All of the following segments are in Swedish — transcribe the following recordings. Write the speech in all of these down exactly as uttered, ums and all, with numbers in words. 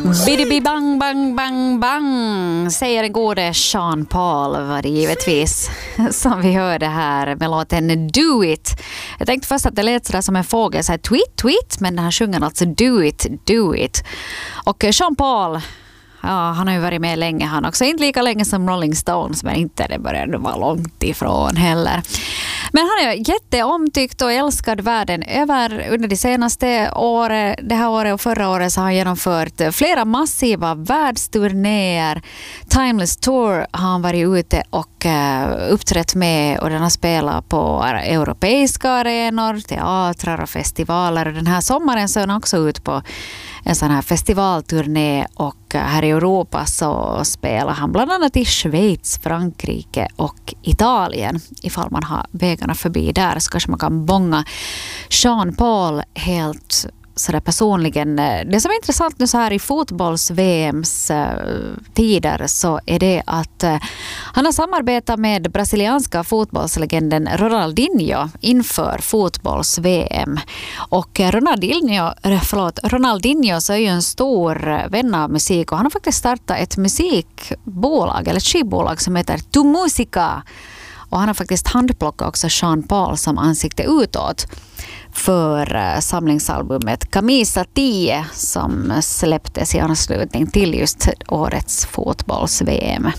Bidi bang bang bang bang, säger den gode Sean Paul, var det givetvis, som vi hörde här med låten Do It. Jag tänkte först att det lät sådär som en fågel, så här tweet tweet, men han sjunger alltså Do It, Do It. Och Sean Paul, ja, han har ju varit med länge han också. Inte lika länge som Rolling Stones, men inte det börjar vara långt ifrån heller. Men han är jätteomtyckt och älskad världen över. Under de senaste året, det här året och förra året, så har han genomfört flera massiva världsturnéer. Timeless Tour har han varit ute och uh, uppträtt med, och den har spelat på europeiska arenor, teatrar och festivaler. Och den här sommaren så är han också ut på en sån här festivalturné, och här i Europa så spelar han bland annat i Schweiz, Frankrike och Italien. Ifall man har vägarna förbi där så kanske man kan bonga Sean Paul helt sådär personligen. Det som är intressant nu så här i fotbolls-V M:s tider så är det att han har samarbetat med brasilianska fotbollslegenden Ronaldinho inför fotbolls-V M. Och Ronaldinho, förlåt, Ronaldinho så är ju en stor vän av musik, och han har faktiskt startat ett musikbolag, eller ett skivbolag som heter Tu Musica. Och han har faktiskt handplockat också Sean Paul som ansikte utåt för samlingsalbumet Camisa tio som släpptes i anslutning till just årets fotbolls-V M.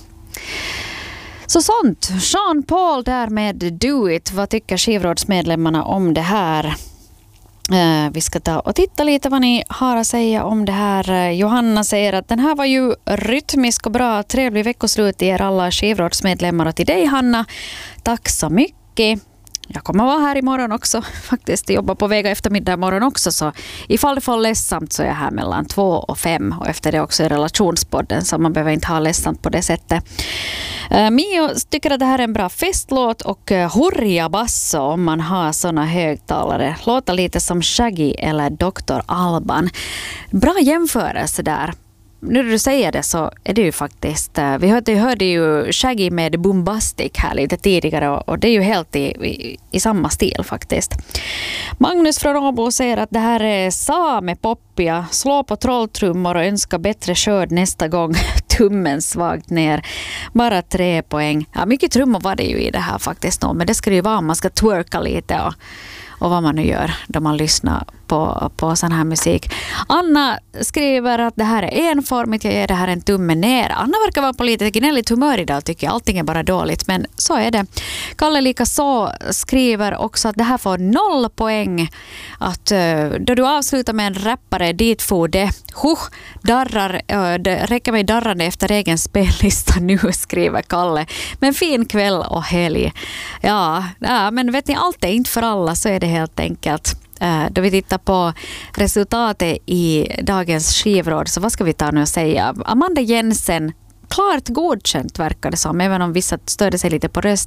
Så sånt. Sean Paul där med Do It. Vad tycker skivrådsmedlemmarna om det här? Vi ska ta och titta lite vad ni har att säga om det här. Johanna säger att den här var ju rytmisk och bra. Trevlig veckoslut till er alla skivrådsmedlemmar, och till dig Hanna. Tack så mycket. Jag kommer vara här imorgon också, faktiskt jobba på Vega eftermiddag imorgon också, så ifall det får ledsamt så är jag här mellan två och fem, och efter det också i relationspodden, så man behöver inte ha ledsamt på det sättet. Uh, Mio tycker att det här är en bra festlåt och uh, hurja basso om man har såna högtalare. Låter lite som Shaggy eller doktor Alban. Bra jämförelse där. Nu när du säger det så är det ju faktiskt, vi hörde, hörde ju Shaggy med Bombastic här lite tidigare, och det är ju helt i, i, i samma stil faktiskt. Magnus från Åbo säger att det här är samepoppiga, slå på trolltrummor och önska bättre skörd nästa gång. Tummen svagt ner. Bara tre poäng. Ja, mycket trummor var det ju i det här faktiskt, men det ska det ju vara, man ska twerka lite och och vad man nu gör då man lyssnar på, på sån här musik. Anna skriver att det här är enformigt, jag ger det här en tumme ner. Anna verkar vara på lite gnälligt humör idag, tycker jag. Allting är bara dåligt, men så är det. Kalle lika så skriver också att det här får noll poäng. Att då du avslutar med en rappare, dit får det. Huh, darrar, det räcker med darrande efter egen spellista nu, skriver Kalle. Men fin kväll och helg. Ja, ja, men vet ni, allt är inte för alla, så är det helt enkelt. Då vi tittar på resultatet i dagens skivråd, så vad ska vi ta nu och säga? Amanda Jensen, klart godkänt verkar det som, även om vissa störde sig lite på röst.